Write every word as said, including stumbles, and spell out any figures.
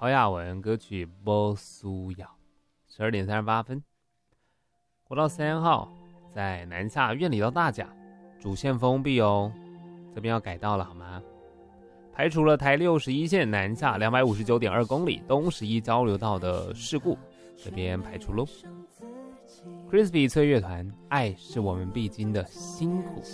曹雅文歌曲《波苏瑶》，十二点三十八分。国道三号在南下苑里到大甲，主线封闭哦，这边要改道了好吗？排除了台六十一线南下两百五十九点二公里东十一交流道的事故，这边排除喽。Crispy 脆乐团，爱是我们必经的辛苦。